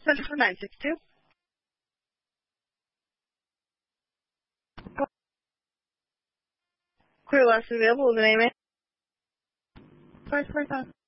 Central 962. Clear last available with an name. 545.